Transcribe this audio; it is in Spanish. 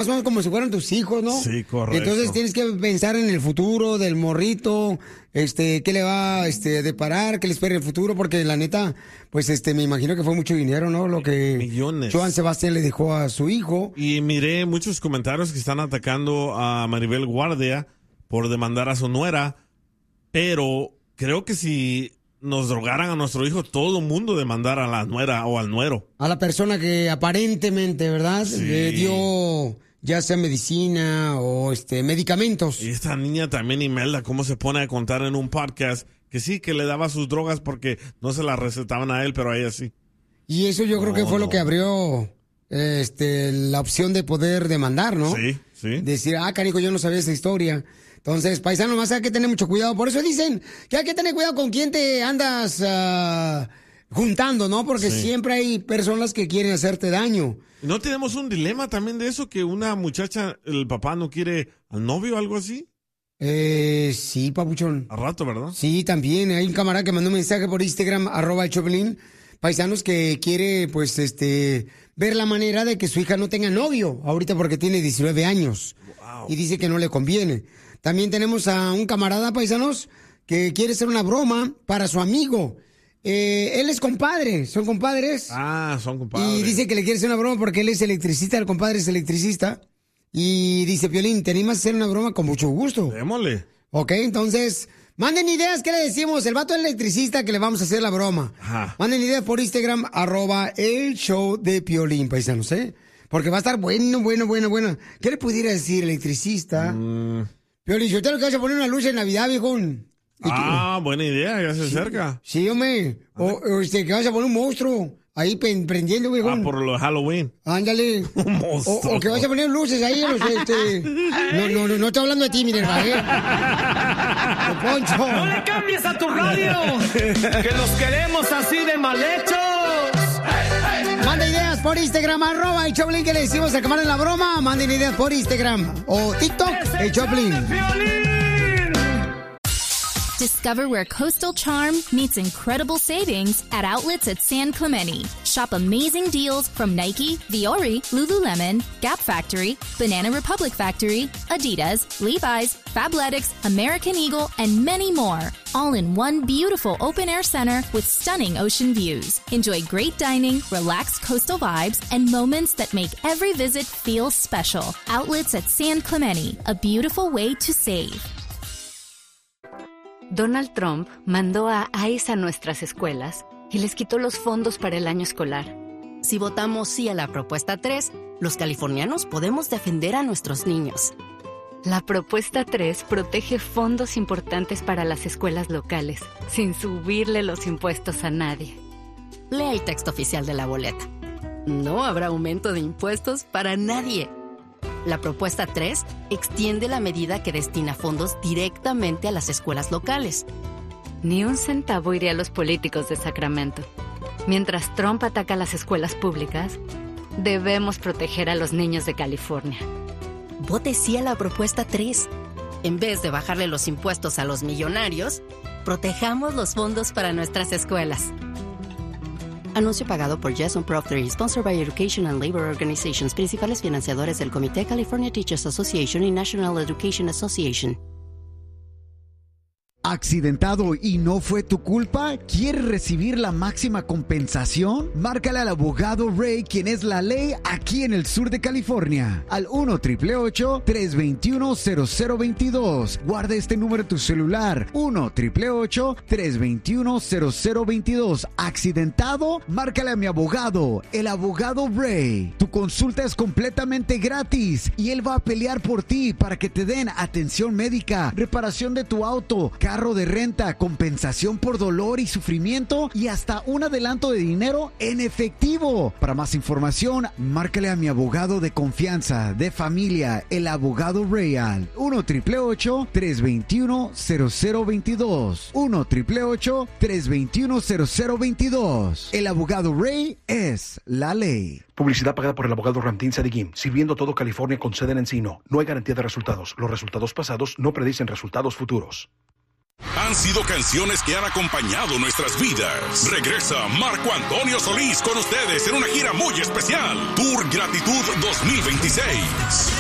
son como si fueran tus hijos, ¿no? Sí, correcto. Entonces tienes que pensar en el futuro del morrito, qué le va a deparar, qué le espera el futuro, porque la neta, pues me imagino que fue mucho dinero, ¿no? Lo que millones. Joan Sebastián le dejó a su hijo. Y miré muchos comentarios que están atacando a Maribel Guardia por demandar a su nuera, pero creo que si nos drogaran a nuestro hijo, todo el mundo demandara a la nuera o al nuero. A la persona que aparentemente, ¿verdad? Sí. Le dio ya sea medicina o medicamentos. Y esta niña también, Imelda, cómo se pone a contar en un podcast que sí, que le daba sus drogas porque no se las recetaban a él, pero a ella sí. Y eso yo creo que fue lo que abrió la opción de poder demandar, ¿no? Sí, sí. Decir, canijo, yo no sabía esa historia. Entonces, paisano, más hay que tener mucho cuidado. Por eso dicen que hay que tener cuidado con quién te andas juntando, ¿no? Porque siempre hay personas que quieren hacerte daño. ¿No tenemos un dilema también de eso? Que una muchacha, el papá no quiere al novio o algo así. Sí, papuchón. A rato, ¿verdad? Sí, también. Hay un camarada que mandó un mensaje por Instagram, @Choplin, paisanos, que quiere, pues, ver la manera de que su hija no tenga novio ahorita porque tiene 19 años. Wow. Y dice que no le conviene. También tenemos a un camarada, paisanos, que quiere hacer una broma para su amigo. Él es compadre, son compadres. Son compadres. Y dice que le quiere hacer una broma porque él es electricista, el compadre es electricista. Y dice, Piolín, ¿te animas a hacer una broma? Con mucho gusto. Démosle. Ok, entonces, manden ideas, ¿qué le decimos? El vato es electricista que le vamos a hacer la broma. Ajá. Manden ideas por Instagram, @el show de Piolín, paisanos, porque va a estar bueno. ¿Qué le pudiera decir, electricista? Piolín, yo tengo que vas a poner una luz en Navidad, viejón. Buena idea, ya se acerca. Sí, hombre. O que vas a poner un monstruo ahí prendiendo, viejón. Por lo de Halloween. Ándale. Un monstruo. O que vas a poner luces ahí. No estoy hablando de ti, Minerva, Poncho. ¡No le cambies a tu radio! ¡Que los queremos así de mal hechos! Manda ideas por Instagram, @el Choplin, que le decimos a cámara en la broma. Manden ideas por Instagram o TikTok, el Choplin. Discover where coastal charm meets incredible savings at outlets at San Clemente. Shop amazing deals from Nike, Viore, Lululemon, Gap Factory, Banana Republic Factory, Adidas, Levi's, Fabletics, American Eagle, and many more. All in one beautiful open-air center with stunning ocean views. Enjoy great dining, relaxed coastal vibes, and moments that make every visit feel special. Outlets at San Clemente, a beautiful way to save. Donald Trump mandó a ICE a nuestras escuelas y les quitó los fondos para el año escolar. Si votamos sí a la propuesta 3, los californianos podemos defender a nuestros niños. La propuesta 3 protege fondos importantes para las escuelas locales, sin subirle los impuestos a nadie. Lea el texto oficial de la boleta. No habrá aumento de impuestos para nadie. La propuesta 3 extiende la medida que destina fondos directamente a las escuelas locales. Ni un centavo iría a los políticos de Sacramento. Mientras Trump ataca a las escuelas públicas, debemos proteger a los niños de California. Vote sí a la propuesta 3. En vez de bajarle los impuestos a los millonarios, protejamos los fondos para nuestras escuelas. Anuncio pagado por Jason Proctor y sponsored by Education and Labor Organizations, principales financiadores del Comité California Teachers Association y National Education Association. ¿Accidentado y no fue tu culpa? ¿Quieres recibir la máxima compensación? Márcale al abogado Ray, quien es la ley aquí en el sur de California, al 1-888-321-0022. Guarda este número en tu celular, 1-888-321-0022. ¿Accidentado? Márcale a mi abogado, el abogado Ray. Tu consulta es completamente gratis y él va a pelear por ti para que te den atención médica, reparación de tu auto, carro de renta, compensación por dolor y sufrimiento y hasta un adelanto de dinero en efectivo. Para más información, márcale a mi abogado de confianza, de familia, el abogado Real. 1-888-321-0022. 1-888-321-0022. El abogado Ray es la ley. Publicidad pagada por el abogado Ramtín Sadiquim, sirviendo todo California con sede en Encino. No hay garantía de resultados. Los resultados pasados no predicen resultados futuros. Han sido canciones que han acompañado nuestras vidas. Regresa Marco Antonio Solís con ustedes en una gira muy especial. Tour Gratitud 2026.